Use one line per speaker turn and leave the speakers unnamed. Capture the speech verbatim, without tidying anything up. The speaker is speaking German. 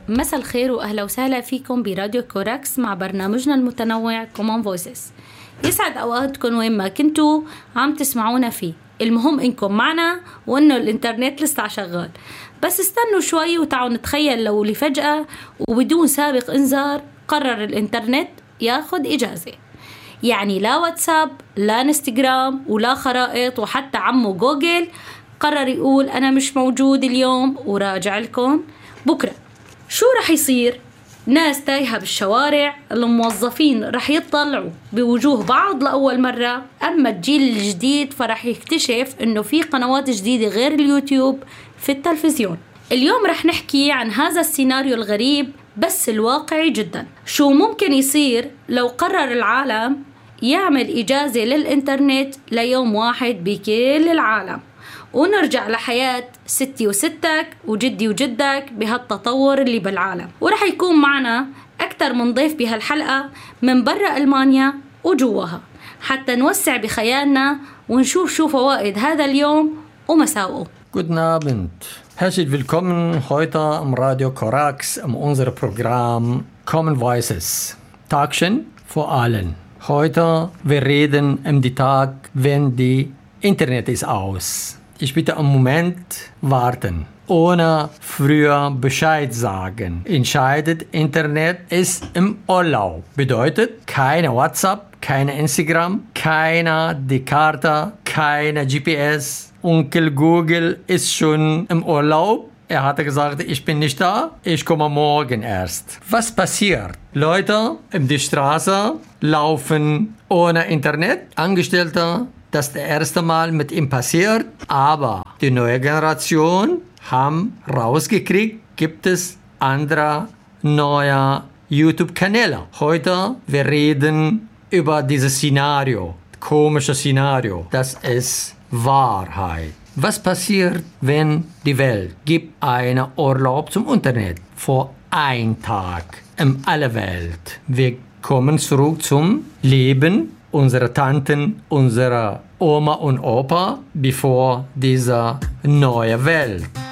مساء الخير وأهلا وسهلا فيكم براديو كوراكس مع برنامجنا المتنوع Common Voices. يسعد أوقاتكم وين ما كنتوا عم تسمعونا فيه. المهم إنكم معنا وإنه الإنترنت لسه شغال، بس استنوا شوي وتعالوا نتخيل لو لفجأة وبدون سابق إنذار قرر الإنترنت ياخد إجازة. يعني لا واتساب لا انستغرام ولا خرائط، وحتى عمو جوجل قرر يقول أنا مش موجود اليوم وراجع لكم بكرة. شو رح يصير؟ ناس تايهة بالشوارع، الموظفين رح يطلعوا بوجوه بعض لأول مرة، أما الجيل الجديد فرح يكتشف إنه في قنوات جديدة غير اليوتيوب في التلفزيون. اليوم رح نحكي عن هذا السيناريو الغريب بس الواقعي جدا. شو ممكن يصير لو قرر العالم يعمل إجازة للإنترنت ليوم واحد بكل العالم، ونرجع لحياة ستي وستك وجدي وجدك بهالتطور اللي بالعالم. ورح يكون معنا أكثر من ضيف بهالحلقة من برا ألمانيا وجواها، حتى نوسع بخيالنا ونشوف شو فوائد هذا اليوم ومساوئه.
Guten Abend. Herzlich willkommen heute am Radio Corax in unserem Programm Common Voices. Tagchen vor allen. Heute wir reden um den Tag, wenn die Internet ist aus. Ich bitte einen Moment warten. Ohne früher Bescheid sagen. Entscheidet Internet ist im Urlaub. Bedeutet keine WhatsApp, keine Instagram, keine die Karte, keine G P S. Onkel Google ist schon im Urlaub. Er hatte gesagt, ich bin nicht da, ich komme morgen erst. Was passiert? Leute in die Straße laufen ohne Internet. Angestellte, das ist das erste Mal mit ihm passiert. Aber die neue Generation haben rausgekriegt, gibt es andere neue YouTube-Kanäle. Heute wir reden über dieses Szenario, komische Szenario. Das ist Wahrheit. Was passiert, wenn die Welt gibt einen Urlaub zum Internet vor einem Tag in aller Welt? Wir kommen zurück zum Leben unserer Tanten, unserer Oma und Opa bevor diese neue Welt.